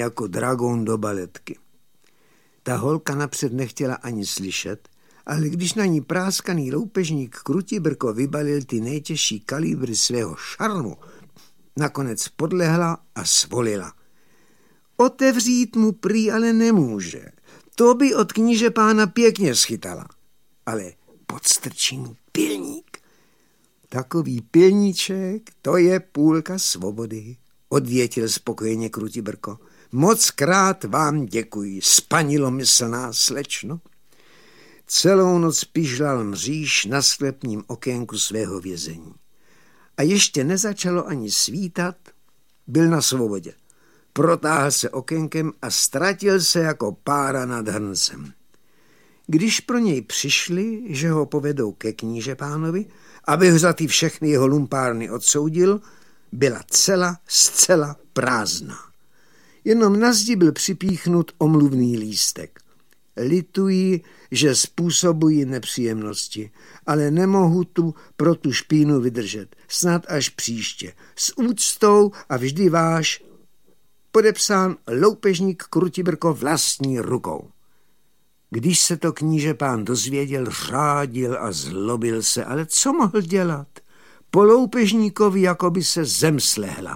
jako dragon do baletky. Ta holka napřed nechtěla ani slyšet, ale když na ní práskaný loupežník Krutibrko vybalil ty nejtěžší kalibry svého šarmu, nakonec podlehla a svolila. Otevřít mu prý ale nemůže. To by od kníže pána pěkně schytala. Ale podstrčí mu pilník. Takový pilníček, to je půlka svobody, odvětil spokojeně Krutibrko. Mockrát vám děkuji, spanilomyslná slečno. Celou noc pižlal mříž na sklepním okénku svého vězení. A ještě nezačalo ani svítat, byl na svobodě. Protáhl se okénkem a ztratil se jako pára nad hrncem. Když pro něj přišli, že ho povedou ke kníže pánovi, aby ho za ty všechny jeho lumpárny odsoudil, byla cela zcela prázdná. Jenom na zdi byl připíchnut omluvný lístek. Lituji, že způsobují nepříjemnosti, ale nemohu tu pro tu špínu vydržet. Snad až příště. S úctou a vždy váš. Podepsán loupežník Krutibrko vlastní rukou. Když se to kníže pán dozvěděl, řádil a zlobil se, ale co mohl dělat? Po loupežníkovi jako by se zem slehla.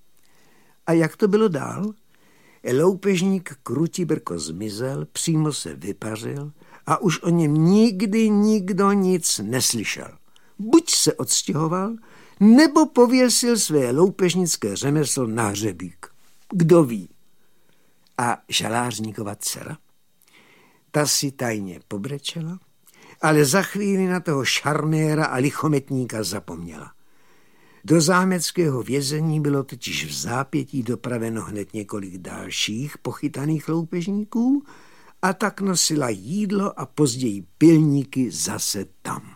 A jak to bylo dál? Loupežník Krutibrko zmizel, přímo se vypařil a už o něm nikdy nikdo nic neslyšel. Buď se odstěhoval, nebo pověsil své loupežnické řemeslo na hřebík. Kdo ví? A žalářníkova dcera? Ta si tajně pobrečela, ale za chvíli na toho šarméra a lichometníka zapomněla. Do zámeckého vězení bylo totiž v zápětí dopraveno hned několik dalších pochytaných loupežníků a tak nosila jídlo a později pilníky zase tam.